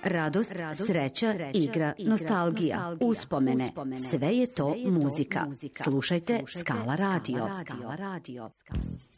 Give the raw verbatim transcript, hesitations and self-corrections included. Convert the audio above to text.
Radost, sreća, igra, nostalgija, uspomene. Sve je to muzika. Slušajte Skala Radio.